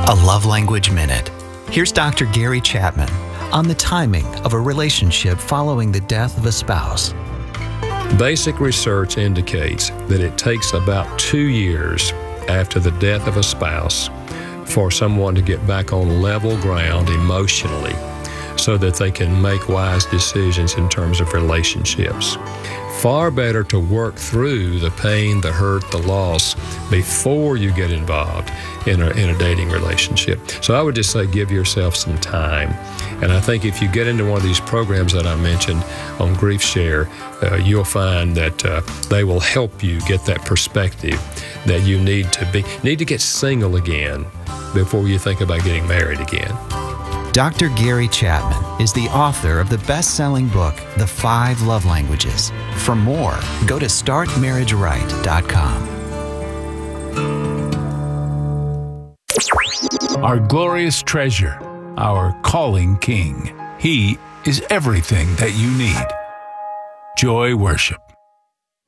A Love Language Minute. Here's Dr. Gary Chapman on the timing of a relationship following the death of a spouse. Basic research indicates that it takes about 2 years after the death of a spouse for someone to get back on level ground emotionally so that they can make wise decisions in terms of relationships. Far better to work through the pain, the hurt, the loss before you get involved in a dating relationship. So I would just say give yourself some time. And I think if you get into one of these programs that I mentioned on Grief Share, you'll find that they will help you get that perspective that you need to get single again before you think about getting married again. Dr. Gary Chapman is the author of the best-selling book, The 5 Love Languages. For more, go to startmarriageright.com. Our glorious treasure, our calling King. He is everything that you need. Joy Worship.